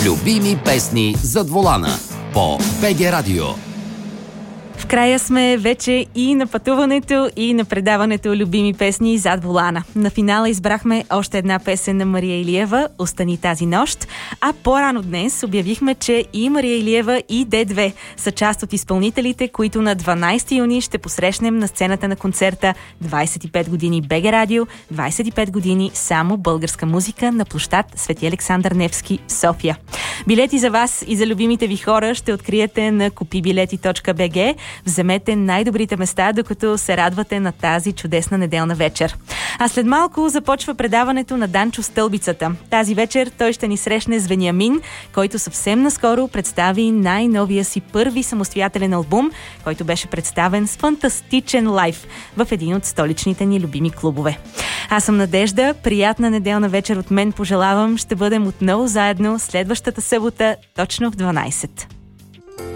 Любими песни зад волана по БГ Радио. В края сме вече и на пътуването, и на предаването любими песни зад волана. На финала избрахме още една песен на Мария Илиева "Остани тази нощ", а по-рано днес обявихме, че и Мария Илиева, и Д2 са част от изпълнителите, които на 12 юни ще посрещнем на сцената на концерта 25 години БГ Радио, 25 години само българска музика на площад Свети Александър Невски в София. Билети за вас и за любимите ви хора ще откриете на kupibileti.bg. Вземете най-добрите места, докато се радвате на тази чудесна неделна вечер. А след малко започва предаването на Данчо Стълбицата. Тази вечер той ще ни срещне с Вениамин, който съвсем наскоро представи най-новия си първи самостоятелен албум, който беше представен с фантастичен лайв в един от столичните ни любими клубове. Аз съм Надежда, приятна неделна вечер от мен пожелавам. Ще бъдем отново заедно следващата събота, точно в 12.